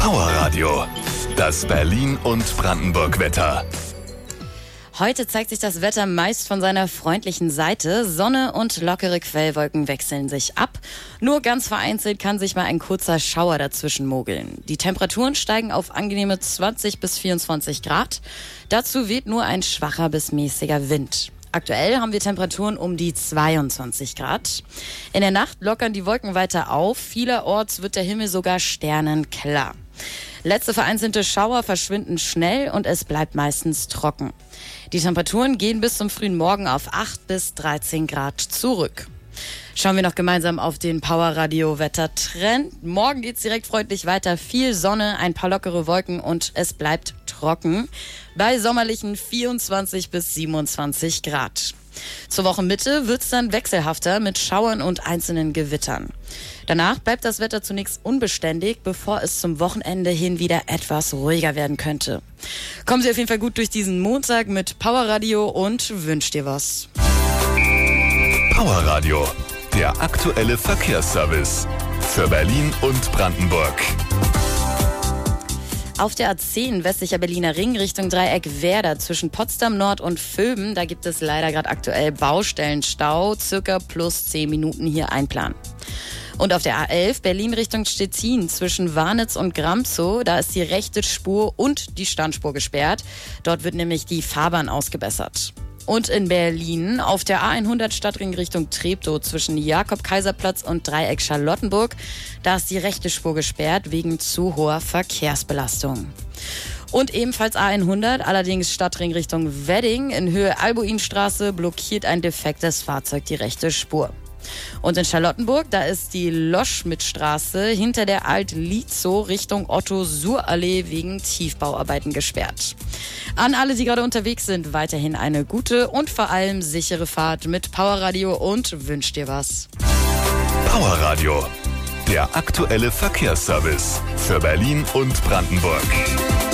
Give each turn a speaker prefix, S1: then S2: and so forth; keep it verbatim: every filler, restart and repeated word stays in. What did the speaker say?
S1: Powerradio, das Berlin- und Brandenburg-Wetter.
S2: Heute zeigt sich das Wetter meist von seiner freundlichen Seite. Sonne und lockere Quellwolken wechseln sich ab. Nur ganz vereinzelt kann sich mal ein kurzer Schauer dazwischen mogeln. Die Temperaturen steigen auf angenehme zwanzig bis vierundzwanzig Grad. Dazu weht nur ein schwacher bis mäßiger Wind. Aktuell haben wir Temperaturen um die zweiundzwanzig Grad. In der Nacht lockern die Wolken weiter auf. Vielerorts wird der Himmel sogar sternenklar. Letzte vereinzelte Schauer verschwinden schnell und es bleibt meistens trocken. Die Temperaturen gehen bis zum frühen Morgen auf acht bis dreizehn Grad zurück. Schauen wir noch gemeinsam auf den Powerradio-Wettertrend. Morgen geht's direkt freundlich weiter. Viel Sonne, ein paar lockere Wolken und es bleibt trocken. Bei sommerlichen vierundzwanzig bis siebenundzwanzig Grad. Zur Wochenmitte wird's dann wechselhafter mit Schauern und einzelnen Gewittern. Danach bleibt das Wetter zunächst unbeständig, bevor es zum Wochenende hin wieder etwas ruhiger werden könnte. Kommen Sie auf jeden Fall gut durch diesen Montag mit Powerradio und wünsch dir was.
S1: Powerradio, der aktuelle Verkehrsservice für Berlin und Brandenburg.
S2: Auf der A zehn westlicher Berliner Ring Richtung Dreieck Werder zwischen Potsdam Nord und Vöben, da gibt es leider gerade aktuell Baustellenstau, circa plus zehn Minuten hier einplanen. Und auf der A elf Berlin Richtung Stettin zwischen Warnitz und Gramzow, da ist die rechte Spur und die Standspur gesperrt. Dort wird nämlich die Fahrbahn ausgebessert. Und in Berlin auf der A hundert Stadtring Richtung Treptow zwischen Jakob-Kaiser-Platz und Dreieck Charlottenburg. Da ist die rechte Spur gesperrt wegen zu hoher Verkehrsbelastung. Und ebenfalls A hundert, allerdings Stadtring Richtung Wedding in Höhe Albuinstraße blockiert ein defektes Fahrzeug die rechte Spur. Und in Charlottenburg, da ist die Loschmidtstraße hinter der Alt-Lietzow Richtung Otto-Suhr-Allee wegen Tiefbauarbeiten gesperrt. An alle, die gerade unterwegs sind, weiterhin eine gute und vor allem sichere Fahrt mit Powerradio und wünsch dir was.
S1: Powerradio, der aktuelle Verkehrsservice für Berlin und Brandenburg.